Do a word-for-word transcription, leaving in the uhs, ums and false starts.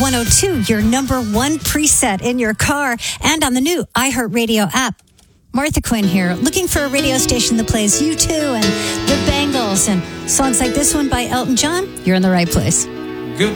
one oh two, your number one preset in your car and on the new iHeartRadio app. Martha Quinn here, looking for a radio station that plays U two and the Bangles and songs like this one by Elton John? You're in the right place.